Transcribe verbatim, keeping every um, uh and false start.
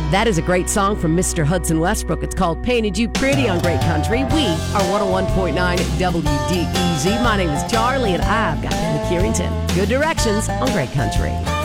That is a great song from Mister Hudson Westbrook. It's called Painted You Pretty on Great Country. We are one oh one point nine W D E Z. My name is Charlie, and I've got Kelly Curington. Good directions on Great Country.